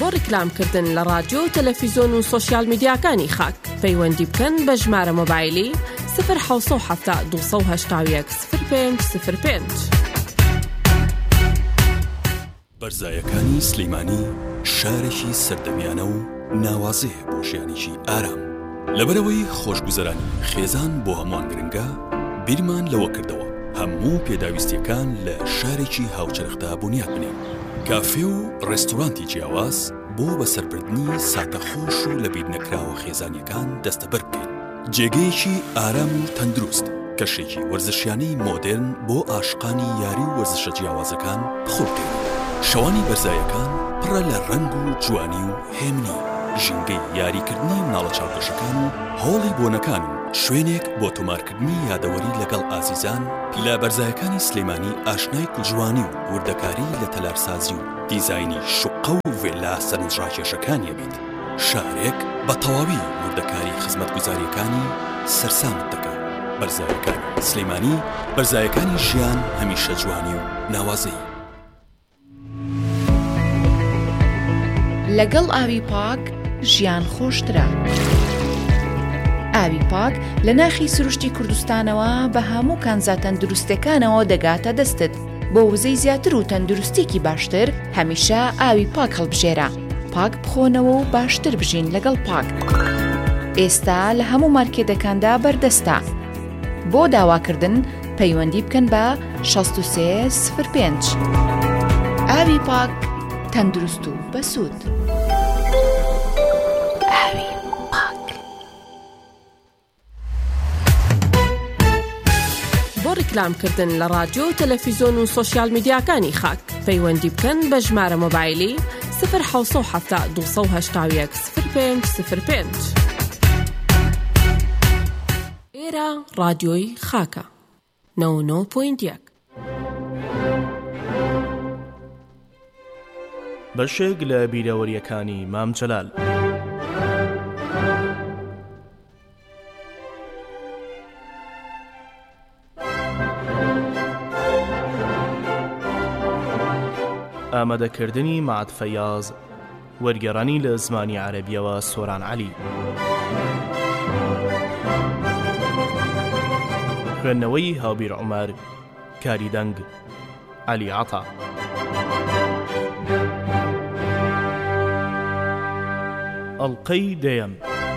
بۆ ڕیکلامکردن لە رادیۆ و تەلەڤیزۆن و سۆشیال میدیاکانی خاک پەیوەندی بکەن بە ژمارە مۆبایلی 070 281 0505. بەرزایەکانی سلەیمانی شارێکی سەردەمیانە و ناوازەیە بۆ ژیانێکی ئارام. لەبەرەوەی خۆشگوزەرانی خێزان بۆ هەمووان گرنگە، بیرمان لەوە کردەوە هەموو پێداویستیەکان لە شارێکی هاوچەرخدا بنیاد بنێن. کافێ و ڕێستۆرانتی جیاواز بۆ بەسەربردنی ساتەخۆش و لەبیر نەکراوە خێزانیەکان دەستەبەر بکەین. جێگەیەکی ئارام و تەندروست، کەشێکی وەرزشیانەی مۆدێرن بۆ عاشقانی یاری و وەرزشە جیاوازەکان بخۆ بکەین. شەوانی بەرزایەکان پڕە لە ڕەنگ و جوانی و هێمنی، ژینگەی یاریکردنی مناڵە چاوپێشەکان و هۆڵی بۆنەکان و شوێنێک بۆ تۆمارکردنی یادەوەری لەگەڵ ئازیزان. لە بەرزایەکانی سلەیمانی ئاشنای کوژوانی و وردەکاری لە تەلارسازی و دیزاینی شوقە و ڤێلا سەرنجڕاکێشەکانیە بێت. شارێک بە تەواوی وردەکاری خزمەتگوزاریەکانی سەرسامت دەکات. بەرزایەکانی سلەیمانی، بەرزایەکانی ژیان هەمیشە جوانی و ناوازەی. لەگەڵ ئاوی پاک ژیان خۆشترە. ئاوی پاک لە ناخی سروشتی کوردستانەوە بە هەموو کانزا تەندروستەکانەوە دەگاتە دەستت. بۆ وزەی زیاتر و تەندروستێکی باشتر هەمیشە ئاوی پاک هەڵبژێرە. پاک بخۆنەوە و باشتر بژین لەگەڵ پاک. ئێستا لە هەموو مارکێتەکاندا بەردەستە. بۆ داواکردن پەیوەندی بکەن بە 6305. ئاوی پاک تەندروست و بەسوود. ئاوی پاک. بۆ ڕیکلامکردن لە رادیۆ و تەلەڤیزۆن و سۆشیال میدیاکانی خاک پەیوەندی بکەن بە ژمارە مۆبایلی 070 281 0505. ئێرە رادیۆی خاکە 99.1. بەشێک لە بیرەوەریەکانی مام جەلال. ئامادەکردنی مەعەد فەیاز، وەرگێڕانی لە زمانی عەرەبیەوە سۆران عەلی. خوێندنەوەی هاوبیر عومەر، کاری دەنگ عەلی عەتا. ئەڵقەی دەیەم.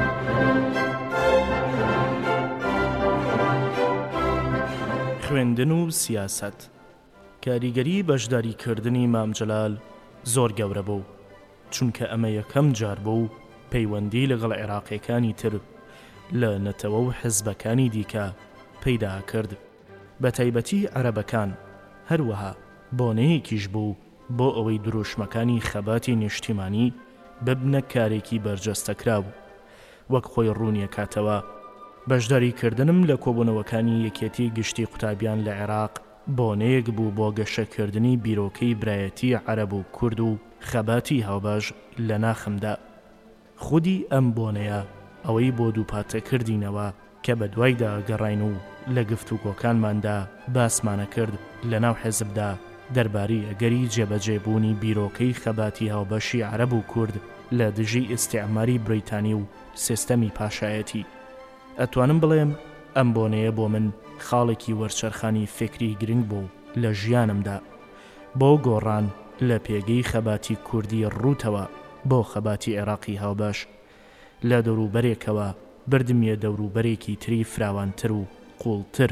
خوێندن و سیاسەت. کاریگەری بەشداریکردنی مام جەلال زۆر گەورە بوو، چونکە ئەمە یەکەم جار بوو پەیوەندی لەگەڵ عێراقیەکانی تر لە نەتەوە و حیزبەکانی دیکە پەیدا کرد، بە تایبەتی عەرەبەکان. هەروەها بۆنەیەکیش بوو بۆ ئەوەی دروشمەکانی خەباتی نیشتیمانی ببنە کارێکی بەرجەستەکراو، وەک خۆی ڕوونیە کاتەوە. بەشداریکردنم لە کۆبوونەوەکانی یەکێتی گشتی قوتابیان لە عێراق بۆنەیەک بوو بۆ گەشەکردنی بیرۆکەی برایەتی عەرەب و کورد و خەباتی هاوبەش لە ناخمدا. خودی ئەم بۆنەیە ئەوەی بۆ دووپاتەکردینەوە کە بە دوایدا گەڕاین و لە گفتوگۆکانماندا باسمانە کرد لە ناو حیزبدا دەربارەی ئەگەری جێبەجێبوونی بیرۆکەی خەباتی هاوبەشی عەرەب و کورد لە دژی ئیستیعماری بریتانی و سیستەمی پاشایەتی. ئەتوانم بڵێم ئەم بۆنەیە بۆ من خاڵێکی وەرچەرخانی فکری گرنگ بوو لە ژیانمدا، بۆ گۆڕان لە پێگەی خەباتی کوردی ڕووتەوە بۆ خەباتی عێراقی هاوبەش. لە دەوروبەرێکەوە بردمیە دەوروبەرێکی تری فراوانتر و قوڵتر.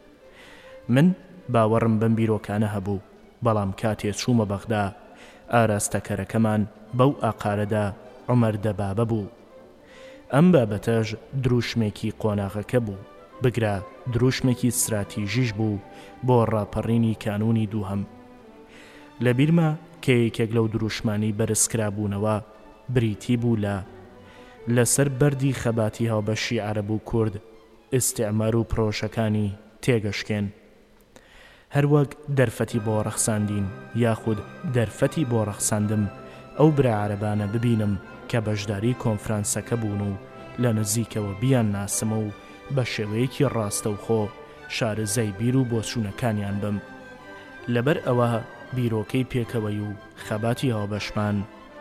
من باوەڕم بەم بیرۆکانە هەبوو، بەڵام کاتێ چوومە بەغدا ئاراستەکەرەکەمان بەو ئاقارەدا عومەر دەبابە بوو. ئەم بابەتەش دروشمێکی قۆناغەکە بوو، بگرە دروشمێکی استراتیژیش بوو بۆ ڕاپەڕینی کانونی دووهەم. لە بیرمە کە یەکێک لەو دروشمانی بەرزکرابوونەوە بریتی بوو لەسەر بەردی خەباتی هاوبەشی عەرەب و کورد ئیستیعمار و پرۆژەکانی تێگەشکێن، هەروەک دەرفەتی بۆ ڕەخساندین یاخود دەرفەتی بۆ ڕەخساندم ئەو برا عەرەبانە ببینم کە بەشداری کۆنفرانسەکە بوون و لە نزیکەوە بیان ناسمە و بە شێوەیەکی ڕاستە و خۆ شارەزای بیر و بۆچوونەکانیان بم. لەبەر ئەوە بیرۆکەی پێکەوەی و خەباتی هاوبەشمان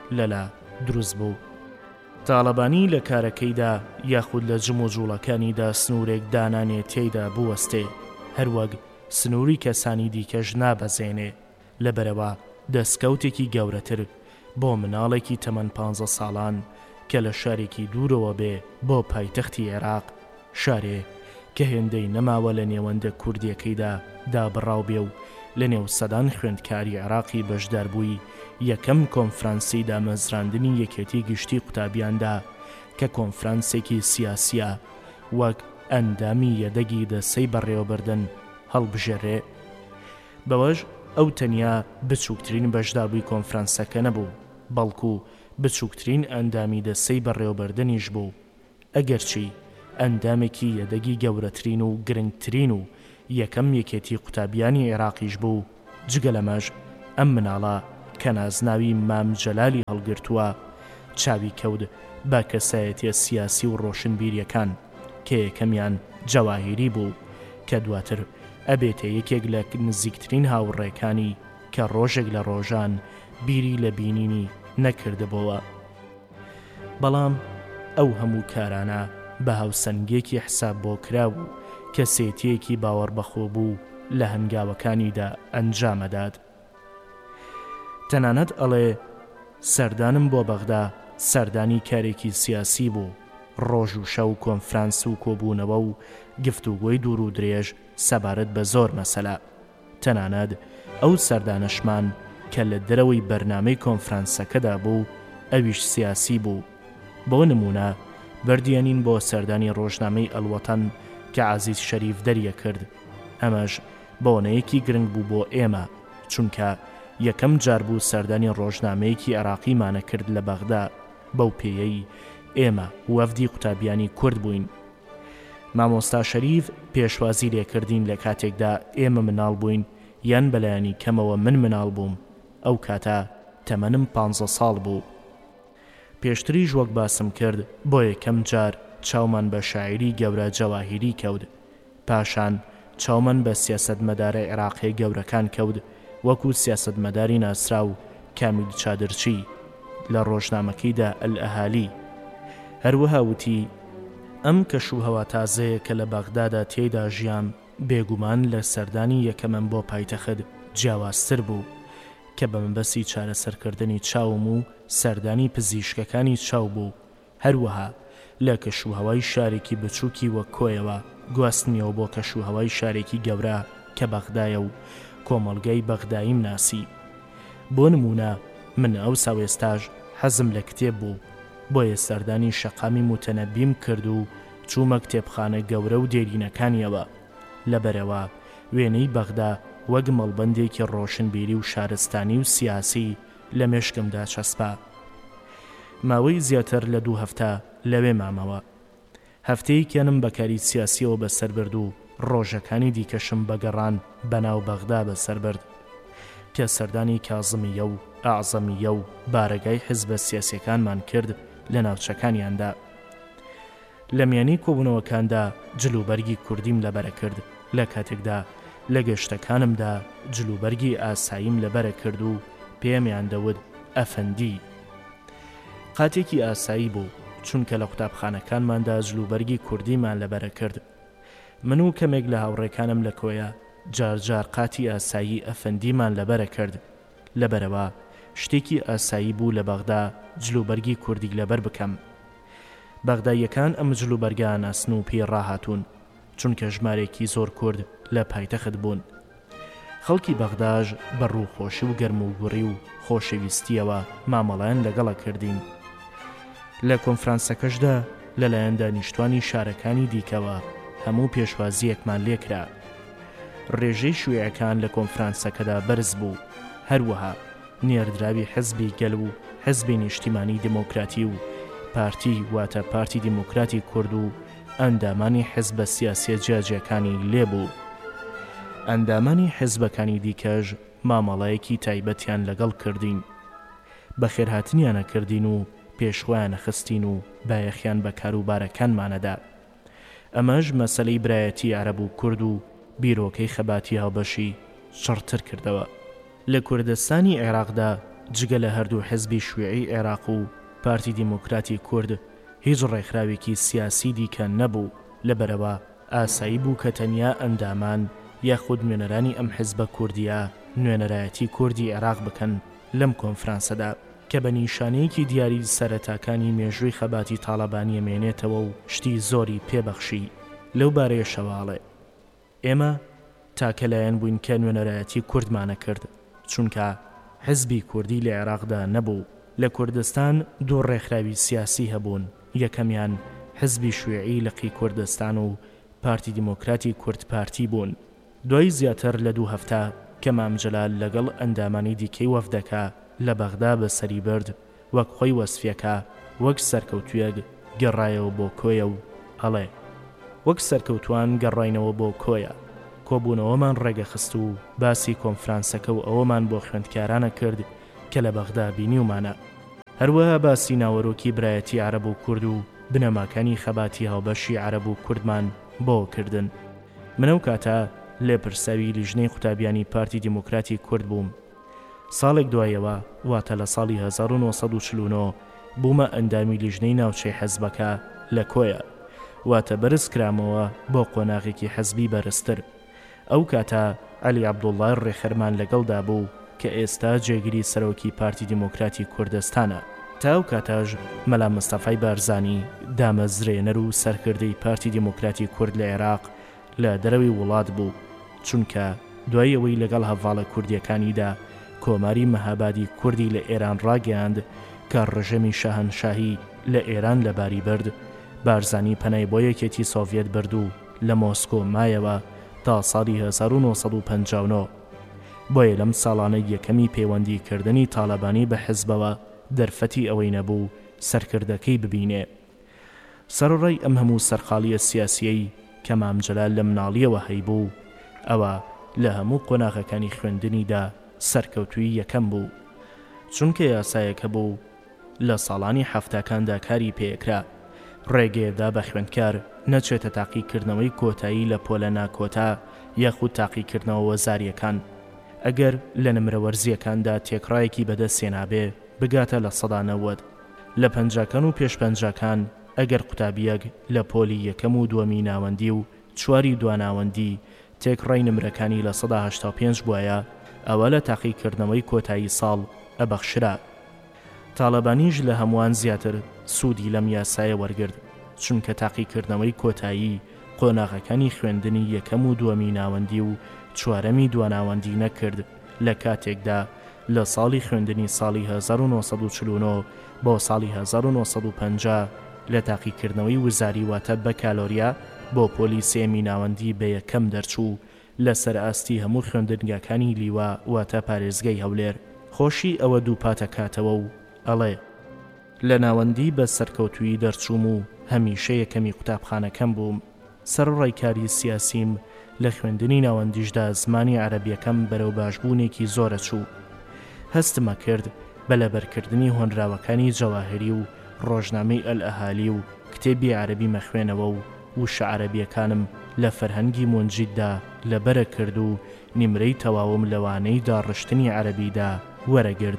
لەلا دروست بوو. تاڵەبانی لە کارەکەیدا یاخود لە جم و جوڵەکانیدا سنوورێک دانانێت تێیدا بوەستێ، هەروەک سنووری کەسانی دیکەش نابەزێنێ، لەبەرەوە دەستکەوتێکی گەورەتر بۆ مناڵێکی تەمەن 15 ساڵان کە لە شارێکی دوورەوە بێ بۆ پایتەختی عێراق، شارێ کە هێندەی نەماوە لە نێوەندە کوردیەکەیدا دابڕاو بێ و لە نێو سەدان خوێندکاری عێراقی بەشدار بووی یەکەم کۆنفرانسی دامەزراندنی یەکێتی گشتی قوتابیاندا کە کۆنفرانسێکی سیاسیە وەک ئەندامی یەدەگی دەسەی بەڕێوەبردن هەڵبژێڕێ. بەوەش ئەو تەنیا بچووکترین بەشداربووی کۆنفرانسەکە نەبوو، بەڵکو بچووکترین ئەندامی دەسەی بەڕێوەبردنیش بوو، ئەگەرچی ئەندامێکی یەدەگی گەورەترین و گرنگترین و یەکەم یەکێتی قوتابیانی عێراقیش بوو. جگە لەمەش ئەم مناڵە کە نازناوی مام جەلالی هەڵگرتووە چاوی کەوت بە کەسایەتیە سیاسی و ڕۆشنبیریەکان کە یەکەمیان جەواهیری بوو کە دواتر ئەبێتە یەکێک لە نزیکترین هاوڕێکانی کە ڕۆژێک لە ڕۆژان بیری لە بینینی نەکردبەوە. بەڵام ئەو هەموو کارانە بە هاوسەنگێکی حساب بۆ کراو کە سێتیەکی باوەڕ بەخۆ بوو لە هەنگاوەکانیدا ئەنجامەدات. تەنانەت ئەڵێ سەردانم بۆ بەغدا سەردانی کارێکی سیاسی بوو، ڕۆژ و شەو کۆنفرانس و کۆبوونەوە و گفتوگۆی دوور و درێژ سەبارەت بە زۆر مەسەلە. تەنانەت ئەو سەردانەشمان کە لە دەرەوەی بەرنامەی کۆنفرانسەکەدا بوو ئەویش سیاسی بوو. بۆ نمونە بەردیانین بۆ سەردانی ڕۆژنامەی ئەلوەتەن کە عەزیز شەریف دەریە کرد. ئەمەش بۆنەیەکی گرنگ بوو بۆ ئێمە چونکە یەکەم جار بوو سەردانی ڕۆژنامەیەکی عێراقیمانە کرد لە بەغدا. بەو پێیەی ئێمە وەفدی قوتابیانی کورد بووین. مامۆستا شەریف پێشوازی لێکردین لە کاتێکدا ئێمە مناڵ بووین یان بەلایانی کەمەوە من مناڵ بووم، ئەو کاتە تەمەنم 15 ساڵ بوو. پێشتریش وەک باسم کرد بۆ یەکەم جار چاومان بە شاعری گەورە جەواهیری کەوت، پاشان چاومان بە سیاسەتمەدارە عێراقی گەورەکان کەوت وەکو سیاسەتمەداری ناسرا و کامیل چادرچی لە ڕۆژنامەکەیدا ئەلئەهالی. هەروەها وتی ئەم کەشوهەوا تازەیە کە لە بەغدادا تێیدا ژیان بێگومان لە سەردانی یەکەمەم بۆ پایتەخت جیاوازتر بوو کە بە مەبەستی چارەسەرکردنی چاوم و سەردانی پزیشکەکانی چاو بوو. هەروەها لە کەشوهەوای شارێکی بچووکی وەک کۆیەوە گواستنیەوە بۆ کەشوهەوای شارێکی گەورە کە بەغدایە و کۆمەڵگەی بەغداییم ناسی. بۆ نمونە من ئەو ساوێستاژ حەزم لە کتێب بوو، بۆیە سەردانی شەقامی متەنەبیم کرد و چوومە کتێبخانە گەورە و دێرینەکانیەوە. لەبەرەوە وێنەی بەغدا وەک مەڵبەندێکی ڕۆشنبیری و شارستانی و سیاسی لە مێشکمدا چەسپا. ماوەی زیاتر لە 2 هەفتە لەوێ مامەوە. هەفتەیەکیانم بەکاری سیاسیەوە بەسەر برد و ڕۆژەکانی دیکەشم بەگەڕان بەناو بەغدا بەسەر برد کە سەردانی کازمیە و ئەعزەمیە و بارەگای حیزبە سیاسیەکانمان کرد لە ناوچەکانیاندا. لە میانەی کۆبوونەوەکاندا جلوبەرگی کوردیم لەبەرە کرد، لە کاتێکدا لە گەشتەکانمدا جلوبەرگی ئاساییم لەبەرە کرد و پێمیان دەوت ئەفەندی. قاتێکی ئاسایی بوو چونکە لە قوتابخانەکانماندا جلوبەرگی کوردیمان لەبەرە کرد. من و کەمێک لە هاوڕێکانم لە کۆیە جارجار قاتی ئاسایی ئەفەندیمان لەبەرە کرد. لەبەرەوە شتێکی ئاسایی بوو لە بەغدا جلوبەرگی کوردی لەبەر بکەم. بەغداییەکان ئەم جلوبەرگە ناسن و پێی ڕاهاتوون چونکە ژمارێکی زۆر کورد لە پایتەخت بوون. خەڵکی بەغداژ بە ڕووخۆشی و گەرم و گوڕی و خۆشەویستیەوە مامەڵەیان لەگەڵە کردین. لە کۆنفرانسەکەشدا لەلایەن دانیشتوانی شارەکانی دیکەوە هەموو پێشوازیەکمان لێکرا. ڕێژەی شوێعەکان لە کۆنفرانسەکەدا بەرز بوو، هەروەها نێردراوی حزبی گەل و حزبی نیشتیمانی دموکراتی و پارتی واتە پارتی دیموکراتی کورد و ئەندامانی حزبە سیاسیە جیاجیەکانی لێبوو. ئەندامانی حزبەکانی دیکەش مامەڵەیەکی تایبەتیان لەگەڵ کردین، بەخێرهاتنیانە کردین و پێشوایانە خستین و بایەخیان بە کاروبارەکانمانەدا. ئەمەش مەسەلەی برایەتی عەرەب و کورد و بیرۆکەی خەباتی هاوبەشی شڕتر کردەوە. لە کوردستانی عێراقدا جگە لە هەردوو حزبی شوێعی عێراق و پارتی دیموکراتی کورد هیچ ڕێکخراوێکی سیاسی دیکە نەبوو، لەبەرەوە ئاسایی بوو کە تەنیا ئەندامان یاخود نوێنەرانی ئەم حزبە کوردیە نوێنەرایەتی کوردی عێراق بکەن لەم کۆنفرانسەدا کە بە نیشانەیەکی دیاری سەرەتاکانی مێژووی خەباتی تاڵەبانی ئەمێنێتەوە و شتی زۆری پێبەخشی. لەو بارەیە شەواڵێ ئێمە تاکە لایەن بووین کە نوێنەرایەتی کوردمانە کرد، چونکە حزبی کوردی لە عێراقدا نەبوو. لە کوردستان دوو ڕێکخراوی سیاسی هەبوون، یەکەمیان حزبی شوێعی لەقی کوردستان و پارتی دیموکراتی کورد پارتی بوون. دوای زیاتر لە 2 هەفتە کە مام جەلال لەگەڵ ئەندامانی دیکەی وەفدەکە لە بەغدا بەسەری برد، وەک خۆی وەسفیەکە وەک سەرکەوتوویەک گەڕایەوە بۆ کۆیە و هەڵێ وەک سەرکەوتوان گەڕاینەوە بۆ کۆیە. کۆبوونەوەمان ڕێگەخست و باسی کۆنفرانسەکە و ئەوەمان بۆ خوێندکارانە کرد کە لە بەغدا بینیومانە. هەروەها باسی ناوەڕۆکی برایەتی عەرەب و کورد و بنەماکانی خەباتی هاوبەشی عەرەب و کوردمان بۆ کردن. منەو کاتە لێپرسەوی لیژنەی قوتابیانی پارتی دیموکراتی کورد بووم. ساڵێک دوایەوە واتە لە ساڵی 1949 بوومە ئەندامی لیژنەی ناوچەی حەزبەکە لە کۆیە، واتە بەرز کرامەوە بۆ قۆناغێکی حەزبی بەرزتر. ئەو کاتە عەلی عەبدوڵڵای ڕێخەرمان لەگەڵدا بوو کە ئێستا جێگیری سەرۆکی پارتی دیموکراتی کوردستانە. تا ئەو کاتەژ مەلا مستەفای بارزانی دامەزرێنەر و سەرکردەی پارتی دیموکراتی کورد لە عێراق لە دەرەوەی وڵات بوو، چونکە دوای ئەوەی لەگەڵ هەڤاڵە کوردیەکانیدا کۆماری مەهابادی کوردی لە ئێران ڕاگەیاند کە ڕژەمی شاهنشاهی لە ئێران لەباری برد، بارزانی پەنای بۆ یەکێتی سۆڤیەت برد و لە مۆسکۆ مایەوە تا ساڵی 1959. بۆیە لەم ساڵانە یەکەمی پەیوەندیکردنی تاڵەبانی بە حزبەوە دەرفەتی ئەوەی نەبوو سەرکردەکەی ببینێ. سەرڕای ئەم هەموو سەرخاڵیە سیاسیەی کە مام جەلال لە مناڵیەوە هەیبوو، ئەوە لە هەموو قۆناغەکانی خوێندنیدا سەرکەوتووی یەکەم بوو، چونکە یاسایەکە بوو لە ساڵانی هەفتەکاندا کاری پێکرا ڕێگەیەدا بە خوێندکار نەچێتە تاقیکردنەوەی کۆتایی لە پۆلە ناکۆتا یاخود تاقیکردنەوە وەزاریەکان. ئەگەر لە نمرەوەرزیەکاندا تێکڕایەکی بەدەستێنابێ بگاتە لە 90 لە پەنجاکان و پێشپەنجاکان ئەگەر قوتابیەک لە پۆلی یەکەم و دووەمی ناوەندی و چواری دواناوەندی تێکڕای نمرەکانی لە 185 بووایە، ئەوە لە تاقیکردنەوەی کۆتایی ساڵ ئەبەخشرا. تاڵەبانیش لە هەمووان زیاتر سوودی لەم یاسایە وەرگرت، چونکە تاقیکردنەوەی کۆتایی قۆناغەکانی خوێندنی یەکەم و دووەمی ناوەندی و چوارەمی دواناوەندی نەکرد لە کاتێکدا لە ساڵی خوێندنی ساڵی 1949 بۆ ساڵی 1950 لە تاقیکردنەوەی وزاری واتە بە کالۆریا بۆ پۆلی سێمی ناوەندی بە یەکەم دەرچوو لە سەرئاستی هەموو خوێندنگاکانی لیوا واتە پارێزگای هەولێر. خۆشی ئەوە دووپاتە کاتەوە و ئەڵێ لە ناوەندی بە سەرکەوتووی دەرچووم و هەمیشە یەکەمی قوتابخانەکەم بووم. سەرڕایکاری سیاسیم لە خوێندنی ناوەندیشدا زمانی عەرەبیەکەم بەرەو باشبوونێکی زۆرە چوو. هەستمە کرد بە لەبەرکردنی هۆنراوەکانی جەواهری و ڕۆژنامەی ئەلئەهالی و کتێبی عەرەبی مەخوێنەوە و وشە عەرەبیەکانم لە فەرهەنگی مونجیددا لەبەرە کرد و نیمرەی تەواوم لەوانەی داڕشتنی عەرەبیدا وەرەگرت.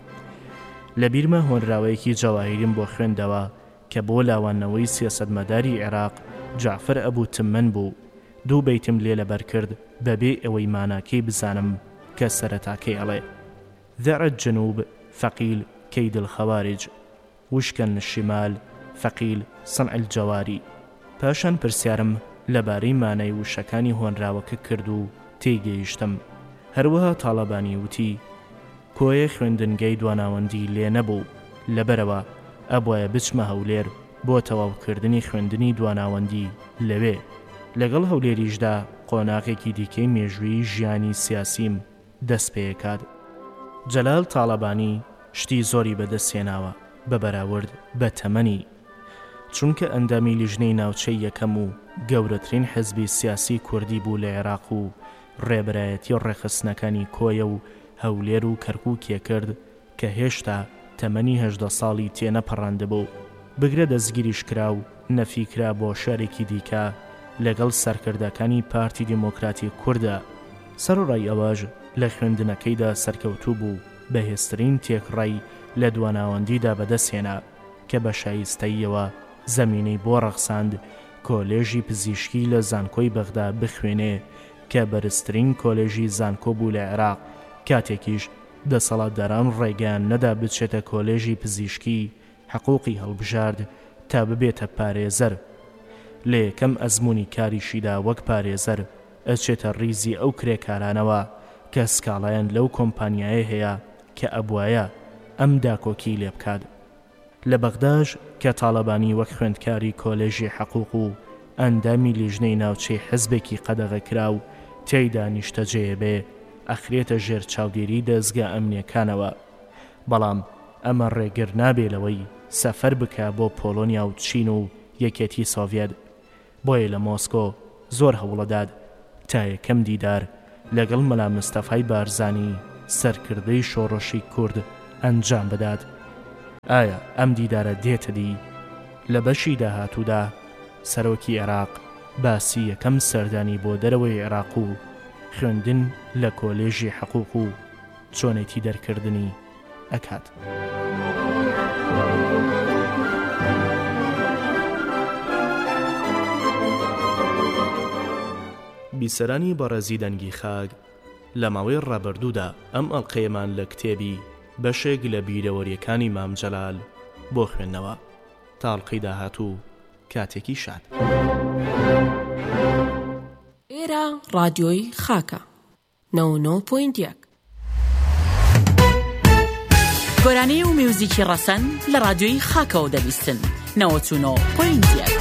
لە بیرمە هۆنراوەیەکی جەواهریم بۆ خوێندەوە کە بۆ لاوانەوەی سیاسەتمەداری عێراق جعفەر ئەبوو تممەن بوو. 2 بەیتم لێ لەبەر کرد بەبێ ئەوەی ماناکەی بزانم کە سەرەتاکەی ئەڵێ ذعر الجنوب فقيل كيد الخوارج وشكن الشمال فقيل صنع الجواري. پاشان پرسیارم لەبارەی مانای وشەکانی هۆنراوەکە کرد و تێگەیشتم. هەروەها تاڵەبانی وتی کۆیە خوێندنگەی دواناوەندی لێ نەبوو، لەبەرەوە ئەبوایە بچمە هەولێر بۆ تەواوکردنی خوێندنی دواناوەندی لەوێ. لەگەڵ هەولێریشدا قۆناغێکی دیکەی مێژووی ژیانی سیاسیم دەست پێکات. جەلال تاڵەبانی شتی زۆری بەدەستێناوە بە بەراورد بە تەمەنی، چونکە ئەندامی لیژنەی ناوچەی یەکەم و گەورەترین حزبی سیاسی کوردی بوو لە عێراق و ڕێبەرایەتی ڕێخستنەکانی کۆیە و هەولێر و کەرکووکێ کرد کە هێشتا تەمەنی 18 ساڵی تێنەپەڕاندەبوو. بگرە دەستگیریش کرا و نەفیکرا بۆ شارێکی دیکە لەگەڵ سەرکردەکانی پارتی دیموکراتی کووردە. سەرڕای ئەوەش لە خوێندنەکەیدا سەرکەوتوو بوو بەهێزترین تێکڕای لە دواناوەندیدا بەدەستهێنا کە بە شایستەیەوە زەمینەی بۆ ڕەخساند کۆلێژی پزیشکی لە زانکۆی بەغدا بخوێنێ کە بەرزترین کۆلێژی زانکۆ بوو لە عێراق کاتێکیش دەسەڵاتداران ڕێگەیان نەدا بچێتە کۆلێژی پزیشکی حقوقی هەڵبژارد تا ببێتە پارێزەر لە یەکەم ئەزموونی کاریشیدا وەک پارێزەر ئەچێتە ڕیزی ئەو کرێکارانەوە کە سکاڵایان لەو کۆمپانیایە هەیە کە ئەبوایە ئەم داکۆکی لێ بکات لە بەغداش کە تاڵەبانی وەک خوێندکاری کۆلێژی حقوق و ئەندامی لیژنەی ناوچەی حزبێکی قەدەغەکرا و تێیدا نیشتەجێ بێ ئەخرێتە ژێر چاودێری دەستگا ئەمنیەکانەوە بەڵام ئەمە ڕێگر نابێلەوەی سەفەر بکە بۆ پۆلۆنیا و چین و یەکێتی سۆڤێت بۆیە لە مۆسکۆ زۆر هەوڵەداد تا یەکەم دیدار لەگەڵ مەلا مستەفای بارزانی سەرکردەی شۆڕشی کورد ئەنجام بدات ئایا ئەم دیدارە دێتە دی لە بەشی داهاتوودا سەرۆکی عێراق باسی یەکەم سەردانی بۆ دەرەوەی عێراق و خوێندن لە کۆلێژی حقوق و چۆنێتی دەرکردنی ئەکات. بیسەرانی بەڕێزی دەنگی خاک لە ماوەی ڕابردوودا ئەم ئەڵقەیەمان لە کتێبی بەشێک لە بیرەوەریەکانی مام جەلال بۆ خوێندنەوە تاڵقەی داهاتوو کاتێکی شاد. ئێرە ڕادیۆی خاکە 99.1 گۆرانەی و میوزیکی ڕەسەن لە ڕادیۆی خاکەوە دەبیستن 99.1